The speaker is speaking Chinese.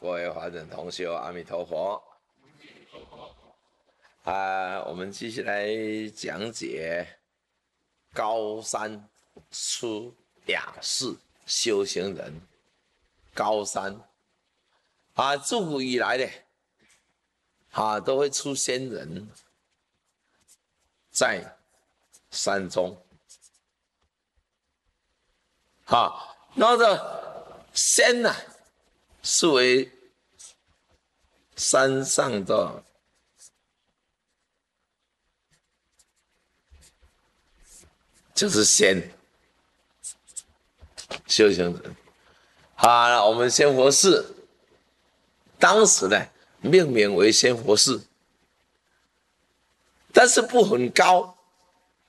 各位法人同修，阿弥陀佛。我们继续来讲解高山出雅士修行人。高山自古以来呢，都会出仙人在山中。那个仙呢，是为山上的就是仙修行人。我们仙佛寺当时呢命名为仙佛寺，但是不很高，